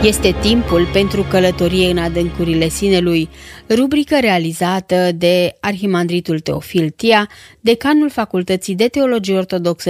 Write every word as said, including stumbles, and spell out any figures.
Este timpul pentru călătorie în adâncurile Sinelui, rubrică realizată de arhimandritul Teofil Tia, decanul Facultății de Teologie Ortodoxă